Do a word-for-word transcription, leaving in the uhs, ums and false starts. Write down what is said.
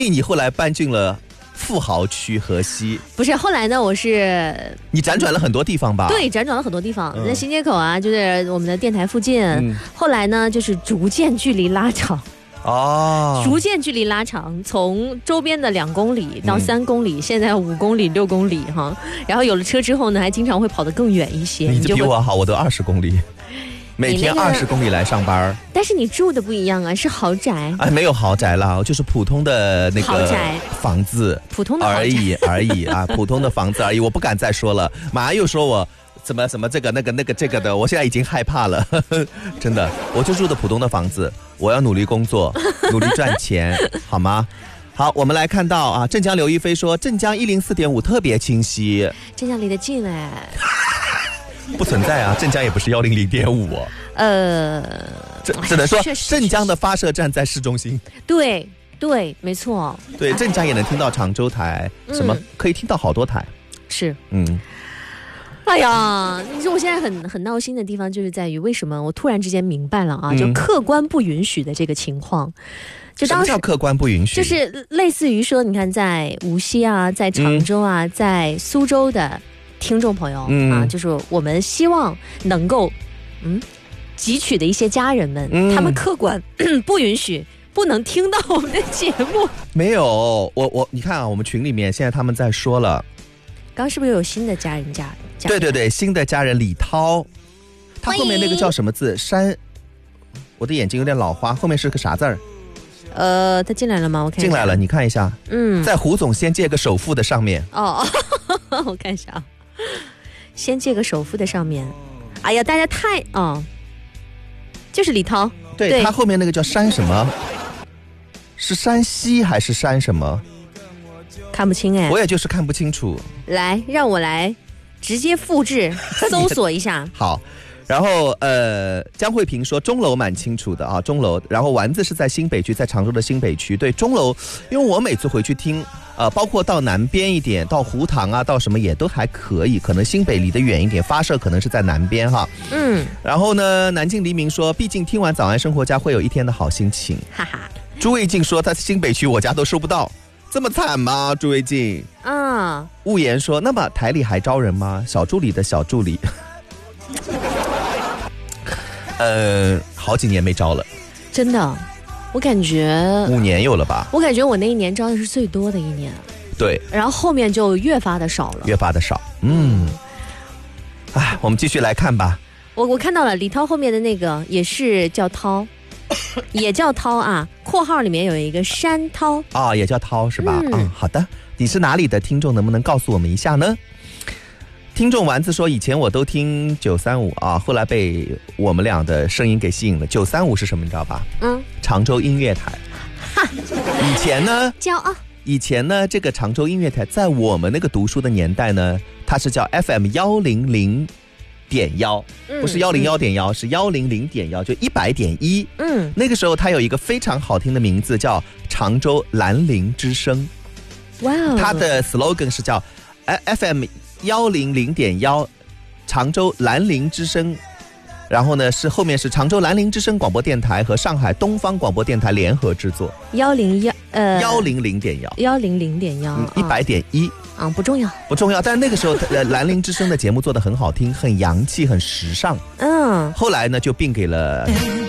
你后来搬进了富豪区河西。 不是，后来呢，我是你辗转了很多地方吧？ 对，辗转了很多地方，在、嗯、新街口啊，就是我们的电台附近。嗯、后来呢，就是逐渐距离拉长。 哦， 逐渐距离拉长，从周边的两公里到三公里，嗯、现在五公里、六公里哈。然后有了车之后呢，还经常会跑得更远一些。 你这比我好，我都二十公里，每天二十公里来上班。 但是你住的不一样啊，是豪宅。 哎，没有豪宅啦，就是普通的那个房子， 普通的而已而已啊，普通的房子而已。我不敢再说了，马上又说我。什么什么这个那个那个这个的，我现在已经害怕了，呵呵，真的，我就住的普通的房子，我要努力工作，努力赚钱，好吗？好，我们来看到啊，镇江刘亦菲说，镇江一零四点五特别清晰， 镇江离得近哎， 不存在啊，镇江也不是幺零零点五， 呃， 只只能说镇江的发射站在市中心， 对对，没错， 对，镇江也能听到常州台，哎、什么、嗯、可以听到好多台， 是， 嗯。 哎呀，你说我现在很很闹心的地方就是在于，为什么我突然之间明白了啊？就客观不允许的这个情况，就当时什么叫客观不允许？ 就是类似于说，你看在无锡啊，在常州啊，嗯、在苏州的听众朋友、嗯、啊，就是我们希望能够嗯汲取的一些家人们，嗯、他们客观不允许。不能听到我们的节目。 没有，我我你看啊，我们群里面现在他们在说了。 刚是不是有新的家人家？家对对对，新的家人李涛，他后面那个叫什么字？山，我的眼睛有点老花，后面是个啥字儿？ 呃，他进来了吗？我看一下进来了，你看一下。 嗯， 在胡总先借个首付的上面。 哦，我看一下啊，先借个首付的上面。哎呀，大家太哦，就是李涛。 对，对他后面那个叫山什么？是山西还是山什么？ 看不清哎， 我也就是看不清楚。 来，让我来直接复制搜索一下。 好，然后呃，江慧萍说钟楼蛮清楚的啊，钟楼。然后丸子是在新北区，在常州的新北区。对，钟楼，因为我每次回去听，呃，包括到南边一点，到湖塘啊，到什么也都还可以。可能新北离得远一点，发射可能是在南边哈。 嗯。 然后呢，南京黎明说，毕竟听完早安生活家会有一天的好心情。 哈哈。 朱卫静说，他新北区我家都收不到。这么惨吗？朱卫静啊， 物言说，那么台里还招人吗？小助理的小助理，呃，好几年没招了， 真的，我感觉五年有了吧？ 我感觉我那一年招的是最多的一年， 对， 然后后面就越发的少了， 越发的少，嗯，哎，我们继续来看吧。 我我看到了李涛后面的那个也是叫涛。也叫涛啊，括号里面有一个山涛啊、哦，也叫涛是吧？嗯, 嗯，好的。你是哪里的听众？能不能告诉我们一下呢？听众丸子说，以前我都听九三五啊，后来被我们俩的声音给吸引了。九三五是什么？你知道吧？ 嗯， 常州音乐台。 哈， 以前呢， 骄傲。 以前呢，这个常州音乐台在我们那个读书的年代呢，它是叫 F M 幺零零。点幺不是幺零幺点幺，是幺零零点幺，就一百点一。 嗯， 那个时候它有一个非常好听的名字，叫常州兰陵之声。 哇哦！ 它的 slogan 是叫 F M 幺零零点幺，常州兰陵之声。然后呢，是后面是常州兰陵之声广播电台和上海东方广播电台联合制作。 幺零幺呃幺零零点幺， 幺零零点幺， 一百点一。 啊、嗯，不重要， 不重要。但是那个时候，呃，兰陵之声的节目做得很好听，很洋气，很时尚。 嗯， 后来呢，就并给了